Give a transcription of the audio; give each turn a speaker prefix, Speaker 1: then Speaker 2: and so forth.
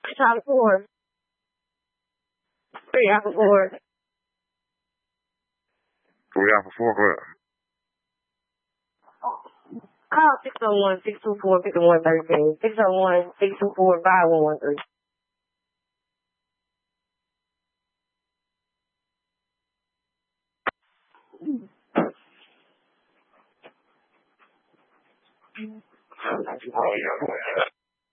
Speaker 1: Top four. 3 out of 4.
Speaker 2: 3 out of 4, go ahead.
Speaker 1: Call 601-624-5113. 601-624-5113. Oh, yeah.